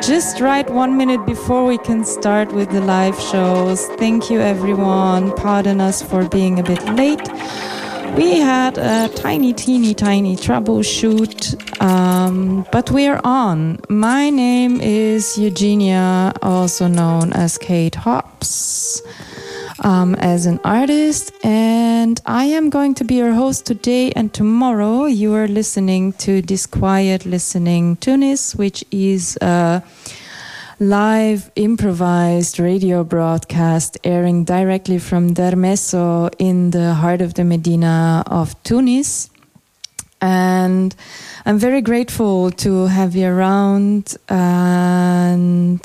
just right 1 minute before we can start with the live shows. Thank you, everyone. Pardon us for being a bit late. We had a teeny troubleshoot, but we're on. My name is Eugenia, also known as Kate Hops, as an artist, and I am going to be your host today and tomorrow. You are listening to Disquiet Listening Tunis, which is a live improvised radio broadcast airing directly from Dermeso in the heart of the Medina of Tunis. And I'm very grateful to have you around. And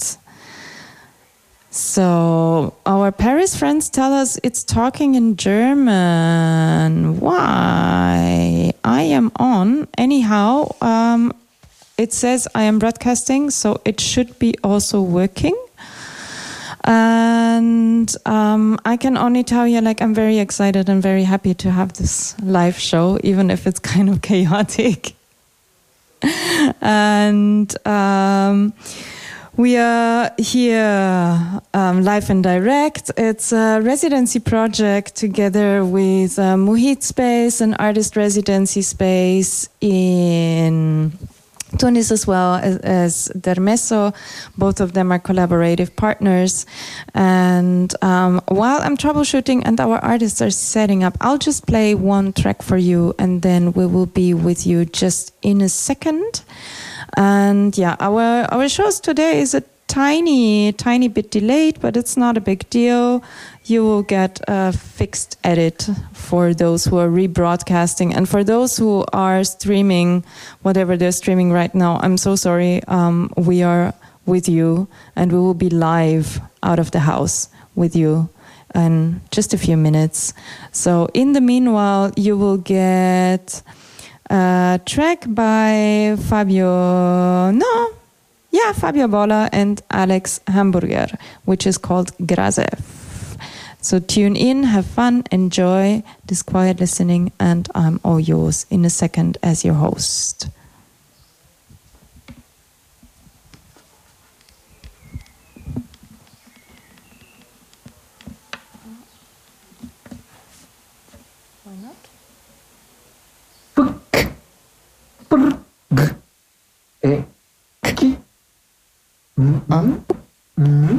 so our Paris friends tell us it's talking in German. Why? I am on. Anyhow, it says I am broadcasting, so it should be also working. And I can only tell you, I'm very excited and very happy to have this live show, even if it's kind of chaotic. And we are here live and direct. It's a residency project together with Muhit Space, an artist residency space in Tunis as well as Dermeso. Both of them are collaborative partners. And while I'm troubleshooting and our artists are setting up, I'll just play one track for you and then we will be with you just in a second. And yeah, our shows today is a tiny bit delayed, but it's not a big deal. You will get a fixed edit for those who are rebroadcasting, and for those who are streaming, whatever they're streaming right now, I'm so sorry. We are with you, and we will be live out of the house with you in just a few minutes. So in the meanwhile, you will get a track by Fabio Bola and Alex Hamburger, which is called Grazef. So tune in, have fun, enjoy this quiet listening, and I'm all yours in a second as your host. Why not?